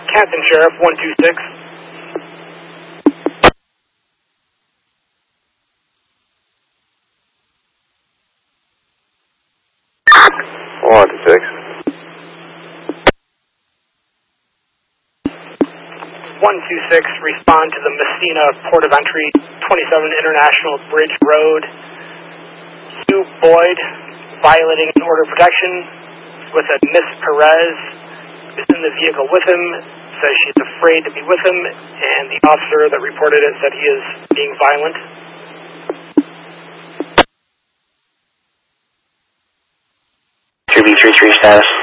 Canton Sheriff, 126. Respond to the Messina Port of Entry, 27 International Bridge Road. Sue Boyd, violating an order of protection with a Miss Perez, is in the vehicle with him, says she's afraid to be with him, and the officer that reported it said he is being violent. QB33 status.